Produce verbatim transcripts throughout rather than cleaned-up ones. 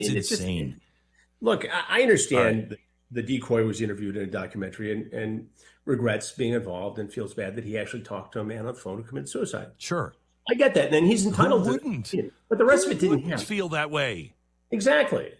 It's And it's just- insane. look, I, I understand All right. that the decoy was interviewed in a documentary and, and regrets being involved and feels bad that he actually talked to a man on the phone who committed suicide. Sure. I get that, and then he's entitled Who to wouldn't? it. But the rest Who of it didn't wouldn't happen. feel that way? Exactly.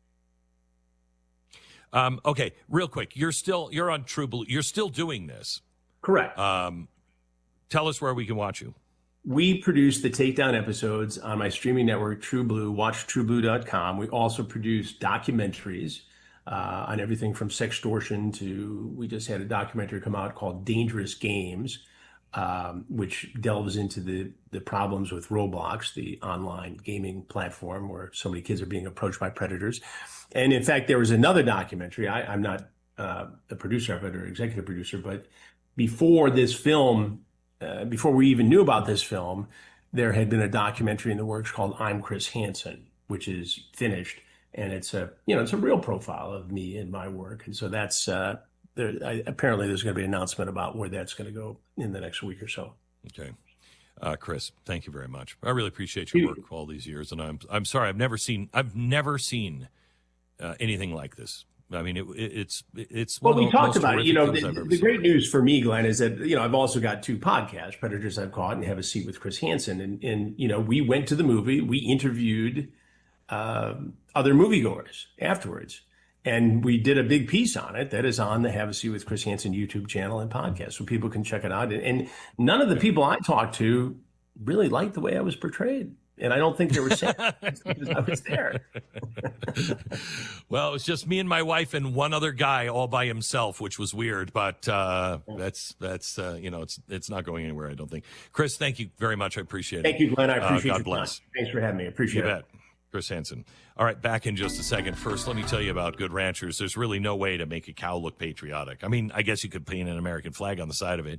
Um, okay, real quick. You're still you're on True Blue. You're still doing this. Correct. Um, tell us where we can watch you. We produce the takedown episodes on my streaming network, True Blue, watch true blue dot com. We also produce documentaries uh, on everything from sextortion to, we just had a documentary come out called Dangerous Games, um, which delves into the, the problems with Roblox, the online gaming platform where so many kids are being approached by predators. And in fact, there was another documentary. I, I'm not uh, a producer of it or executive producer, but before this film, Uh, before we even knew about this film, there had been a documentary in the works called I'm Chris Hansen, which is finished, and it's a you know it's a real profile of me and my work, and so that's uh, there. I, apparently, there's going to be an announcement about where that's going to go in the next week or so. Okay, uh, Chris, thank you very much. I really appreciate your work all these years, and I'm I'm sorry I've never seen I've never seen uh, anything like this. I mean, it, it, it's it's. Well, one we of the talked most about it. You horrific know, things the, I've ever the great seen. news for me, Glenn, is that you know I've also got two podcasts, Predators I've Caught and Have a Seat with Chris Hansen, and and you know we went to the movie, we interviewed uh, other moviegoers afterwards, and we did a big piece on it that is on the Have a Seat with Chris Hansen YouTube channel and podcast, so people can check it out. And, and none of the people I talked to really liked the way I was portrayed. And I don't think they were sad because I was there. Well, it was just me and my wife and one other guy all by himself, which was weird. But uh, that's that's uh, you know it's it's not going anywhere. I don't think. Chris, thank you very much. I appreciate it. Thank you, Glenn. I appreciate uh, your God bless. time. Thanks for having me. I appreciate You it. bet. Chris Hansen. All right, back in just a second. First, let me tell you about Good Ranchers. There's really no way to make a cow look patriotic. I mean, I guess you could paint an American flag on the side of it.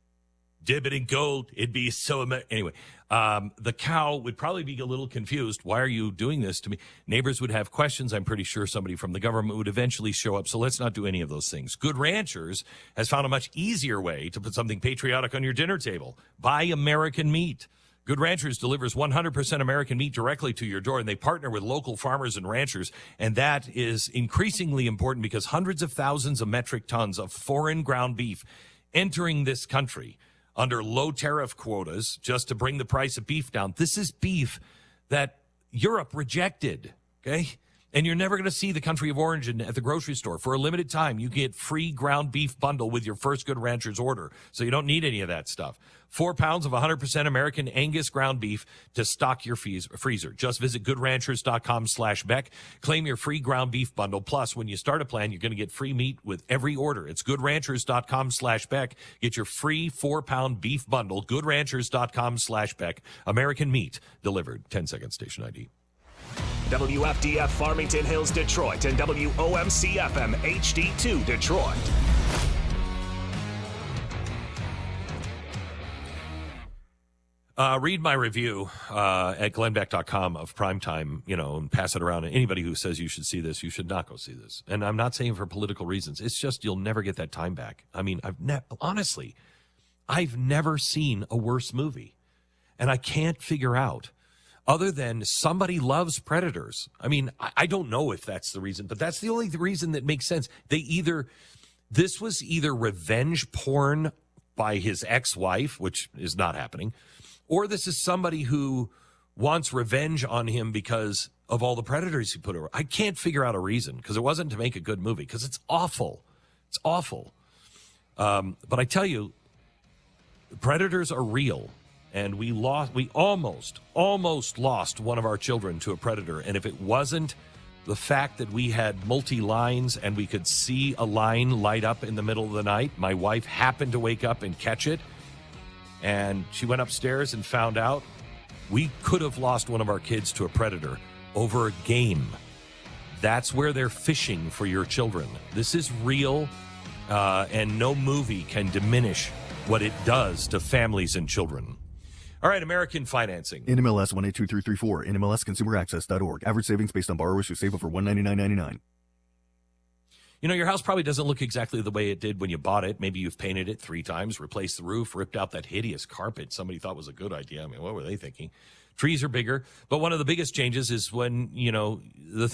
Dip it in gold. It'd be so Amer- anyway. Um, the cow would probably be a little confused. Why are you doing this to me? Neighbors would have questions. I'm pretty sure somebody from the government would eventually show up. So let's not do any of those things. Good Ranchers has found a much easier way to put something patriotic on your dinner table. Buy American meat. Good Ranchers delivers one hundred percent American meat directly to your door, and they partner with local farmers and ranchers. And that is increasingly important because hundreds of thousands of metric tons of foreign ground beef entering this country under low tariff quotas just to bring the price of beef down. This is beef that Europe rejected, okay? And you're never going to see the country of origin at the grocery store. For a limited time, you get free ground beef bundle with your first Good Ranchers order. So you don't need any of that stuff. Four pounds of one hundred percent American Angus ground beef to stock your fees, freezer. Just visit goodranchers.com slash Beck. Claim your free ground beef bundle. Plus, when you start a plan, you're going to get free meat with every order. It's goodranchers.com slash Beck. Get your free four-pound beef bundle. Goodranchers.com slash Beck. American meat delivered. ten second station I D. W F D F Farmington Hills, Detroit, and W O M C F M H D two, Detroit. Uh, read my review uh, at glenn beck dot com of Primetime, you know, and pass it around. And anybody who says you should see this, you should not go see this. And I'm not saying for political reasons. It's just you'll never get that time back. I mean, I've ne- honestly, I've never seen a worse movie. And I can't figure out, other than somebody loves Predators. I mean, I, I don't know if that's the reason, but that's the only reason that makes sense. They either, this was either revenge porn by his ex-wife, which is not happening, or this is somebody who wants revenge on him because of all the predators he put over. I can't figure out a reason because it wasn't to make a good movie because it's awful. It's awful. Um, but I tell you, predators are real. And we lost, we almost, almost lost one of our children to a predator. And if it wasn't the fact that we had multi-lines and we could see a line light up in the middle of the night, my wife happened to wake up and catch it. And she went upstairs and found out we could have lost one of our kids to a predator over a game. That's where they're fishing for your children. This is real, uh, and no movie can diminish what it does to families and children. All right, American Financing. N M L S one eight two three three four, N M L S consumer access dot org. Average savings based on borrowers who save over one hundred ninety-nine dollars and ninety-nine cents. You know, your house probably doesn't look exactly the way it did when you bought it. Maybe you've painted it three times, replaced the roof, ripped out that hideous carpet somebody thought was a good idea. I mean, what were they thinking? Trees are bigger. But one of the biggest changes is when, you know, the